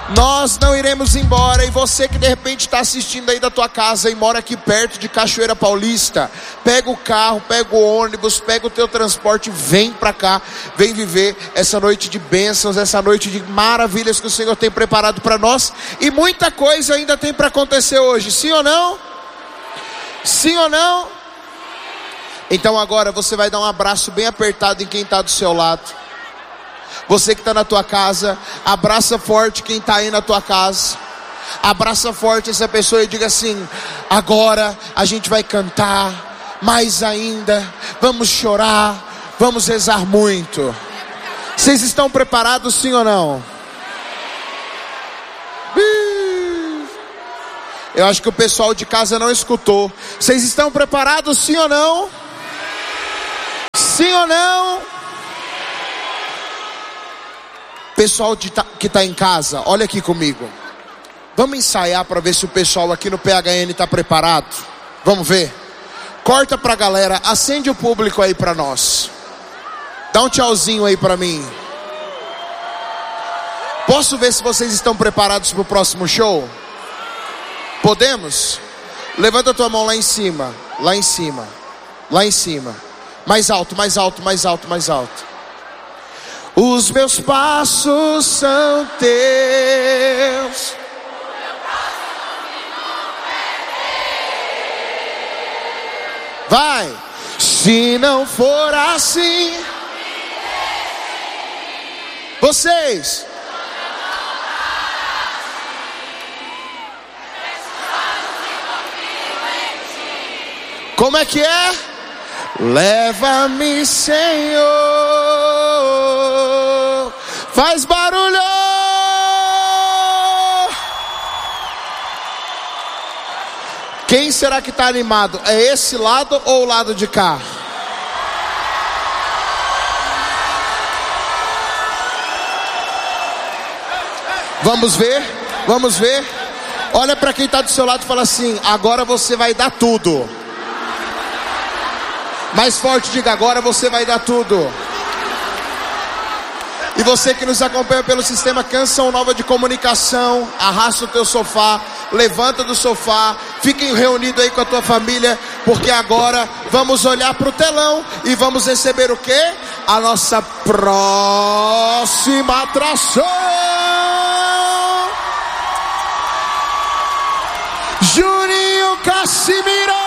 Nós não iremos embora. E você que de repente está assistindo aí da tua casa e mora aqui perto de Cachoeira Paulista, pega o carro, pega o ônibus, pega o teu transporte, vem pra cá, vem viver essa noite de bênçãos, essa noite de maravilhas que o Senhor tem preparado para nós. E muita coisa ainda tem para acontecer hoje, sim ou não? Sim ou não? Então agora você vai dar um abraço bem apertado em quem está do seu lado. Você que está na tua casa, abraça forte quem está aí na tua casa. Abraça forte essa pessoa e diga assim: agora a gente vai cantar mais ainda, vamos chorar, vamos rezar muito. Vocês estão preparados, sim ou não? Eu acho que o pessoal de casa não escutou. Vocês estão preparados, sim ou não? Sim ou não? Pessoal que está em casa, olha aqui comigo. Vamos ensaiar para ver se o pessoal aqui no PHN está preparado. Vamos ver? Corta para a galera, acende o público aí para nós. Dá um tchauzinho aí para mim. Posso ver se vocês estão preparados para o próximo show? Podemos? Levanta a tua mão lá em cima. Lá em cima. Lá em cima. Mais alto, mais alto, mais alto, mais alto. Os meus passos são teus. Vai. Se não for assim. Vocês. Como é que é? Leva-me, Senhor. Faz barulho. Quem será que está animado? É esse lado ou o lado de cá? Vamos ver, vamos ver. Olha para quem está do seu lado e fala assim: agora você vai dar tudo. Mais forte, diga: agora você vai dar tudo. E você que nos acompanha pelo sistema Canção Nova de Comunicação, arrasta o teu sofá, levanta do sofá, fiquem reunidos aí com a tua família, porque agora vamos olhar para o telão e vamos receber o quê? A nossa próxima atração. Juninho Casimiro.